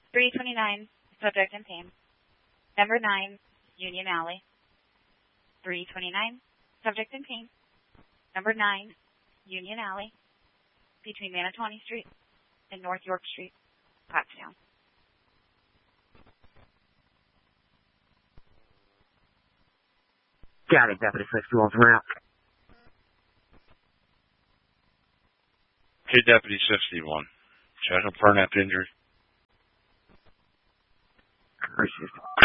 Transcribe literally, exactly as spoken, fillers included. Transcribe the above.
three twenty-nine, subject in pain. Number nine, Union Alley. three twenty-nine, subject in pain. Number nine, Union Alley, between Manitowani Street and North York Street, Pottstown. Got it, Deputy sixty-one's route. Okay, Deputy sixty-one. Chest and Burnap injury. Appreciate it.